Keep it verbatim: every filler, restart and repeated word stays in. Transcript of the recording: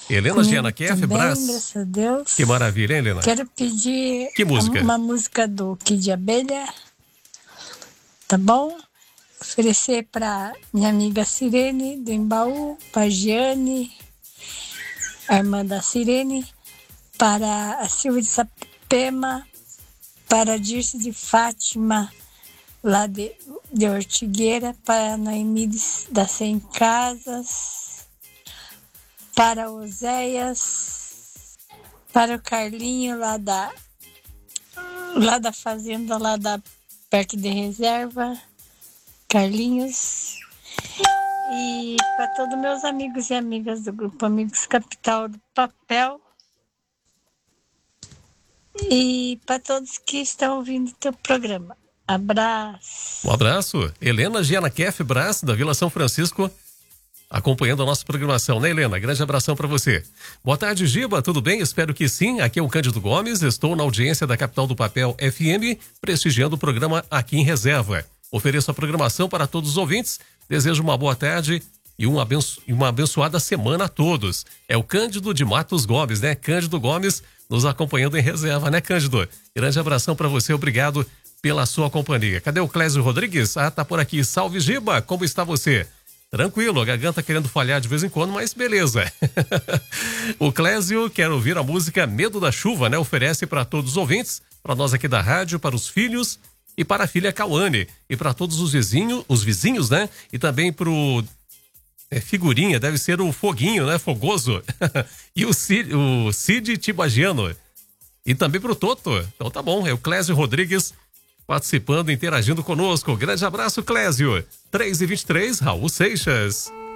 Helena Gianakeff, Brás. Graças a Deus. Que maravilha, hein, Helena? Quero pedir que música? uma música do Kid Abelha, tá bom? Oferecer para minha amiga Sirene do Embaú, para Giane, a irmã da Sirene, para a Silvia de Sapema, para a Dirce de Fátima, lá de, de Ortigueira, para a Noemi das Cem Casas, para o Oséias, para o Carlinho lá da, lá da fazenda, lá da Parque de Reserva, Carlinhos, e para todos meus amigos e amigas do grupo Amigos Capital do Papel, e para todos que estão ouvindo o teu programa. Abraço. Um abraço. Helena Gianakeff, Brás, da Vila São Francisco, acompanhando a nossa programação, né, Helena? Grande abração para você. Boa tarde, Giba, tudo bem? Espero que sim. Aqui é o Cândido Gomes, estou na audiência da Capital do Papel F M, prestigiando o programa Aqui em Reserva. Ofereço a programação para todos os ouvintes, desejo uma boa tarde e uma, abenço... uma abençoada semana a todos. É o Cândido de Matos Gomes, né? Cândido Gomes nos acompanhando em reserva, né, Cândido? Grande abração para você, obrigado pela sua companhia. Cadê o Clésio Rodrigues? Ah, tá por aqui. Salve, Giba, como está você? Tranquilo, a garganta querendo falhar de vez em quando, mas beleza. O Clésio quer ouvir a música Medo da Chuva, né? Oferece para todos os ouvintes, para nós aqui da rádio, para os filhos e para a filha Cauane. E para todos os vizinhos, os vizinhos, né? E também pro é, figurinha, deve ser o Foguinho, né? Fogoso. E o Cid, o Cid Tibagiano. E também pro Toto. Então tá bom, é o Clésio Rodrigues participando, interagindo conosco. Grande abraço, Clésio. três e vinte e três, Raul Seixas.